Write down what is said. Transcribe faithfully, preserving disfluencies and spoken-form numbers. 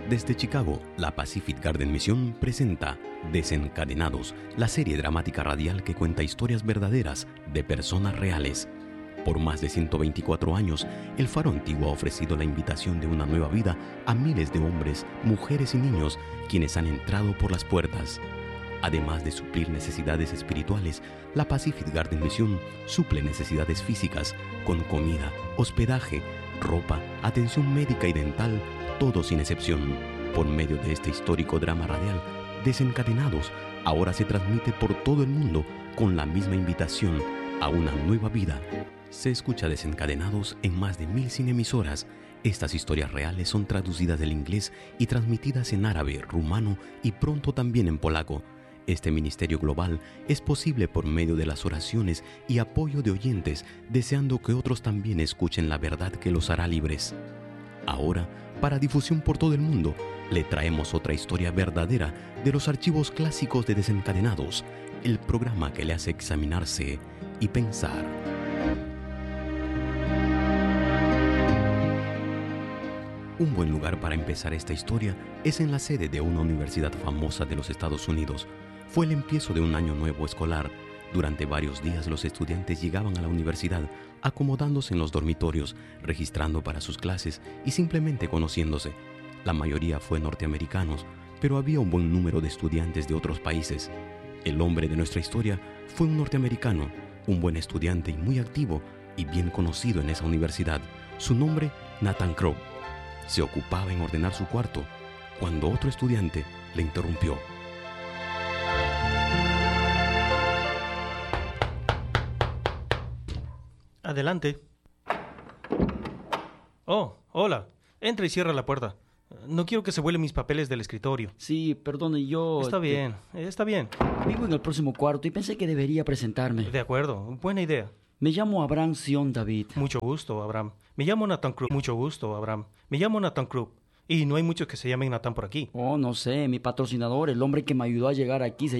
Desde Chicago, la Pacific Garden Mission presenta Desencadenados, la serie dramática radial que cuenta historias verdaderas de personas reales. Por más de ciento veinticuatro años, el Faro Antiguo ha ofrecido la invitación de una nueva vida a miles de hombres, mujeres y niños quienes han entrado por las puertas. Además de suplir necesidades espirituales, la Pacific Garden Mission suple necesidades físicas con comida, hospedaje, ropa, atención médica y dental, todo sin excepción. Por medio de este histórico drama radial, Desencadenados ahora se transmite por todo el mundo con la misma invitación a una nueva vida. Se escucha Desencadenados en más de mil cien emisoras. Estas historias reales son traducidas del inglés y transmitidas en árabe, rumano y pronto también en polaco. Este ministerio global es posible por medio de las oraciones y apoyo de oyentes, deseando que otros también escuchen la verdad que los hará libres. Ahora, para difusión por todo el mundo, le traemos otra historia verdadera de los archivos clásicos de Desencadenados, el programa que le hace examinarse y pensar. Un buen lugar para empezar esta historia es en la sede de una universidad famosa de los Estados Unidos. Fue el empiezo de un año nuevo escolar. Durante varios días los estudiantes llegaban a la universidad, acomodándose en los dormitorios, registrando para sus clases y simplemente conociéndose. La mayoría fue norteamericanos, pero había un buen número de estudiantes de otros países. El hombre de nuestra historia fue un norteamericano, un buen estudiante y muy activo y bien conocido en esa universidad. Su nombre, Nathan Crow. Se ocupaba en ordenar su cuarto, cuando otro estudiante le interrumpió. Adelante. Oh, hola. Entra y cierra la puerta. No quiero que se vuelen mis papeles del escritorio. Sí, perdone, yo... Está te- bien, está bien. Vivo en el próximo cuarto y pensé que debería presentarme. De acuerdo, buena idea. Me llamo Abraham Sion David. Mucho gusto, Abraham. Me llamo Nathan Krupp. Mucho gusto, Abraham. Me llamo Nathan Krupp. Y no hay muchos que se llamen Nathan por aquí. Oh, no sé, mi patrocinador, el hombre que me ayudó a llegar aquí, se